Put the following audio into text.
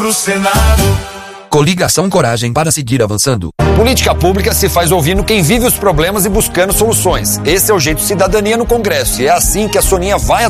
Pro Senado. Coligação Coragem para seguir avançando. Política pública se faz ouvindo quem vive os problemas e buscando soluções. Esse é o Jeito Cidadania no Congresso e é assim que a Soninha vai